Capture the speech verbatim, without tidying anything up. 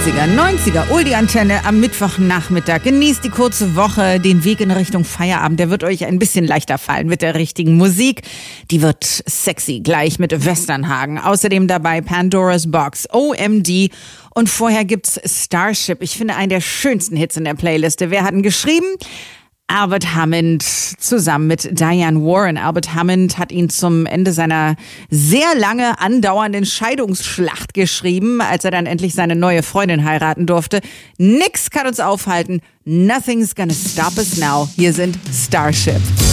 achtziger, neunziger, Oldie-Antenne am Mittwochnachmittag. Genießt die kurze Woche, den Weg in Richtung Feierabend. Der wird euch ein bisschen leichter fallen mit der richtigen Musik. Die wird sexy, gleich mit Westernhagen. Außerdem dabei Pandora's Box, O M D und vorher gibt's Starship. Ich finde einen der schönsten Hits in der Playliste. Wer hat ihn geschrieben? Albert Hammond zusammen mit Diane Warren. Albert Hammond hat ihn zum Ende seiner sehr lange andauernden Scheidungsschlacht geschrieben, als er dann endlich seine neue Freundin heiraten durfte. Nix kann uns aufhalten. Nothing's gonna stop us now. Hier sind Starship.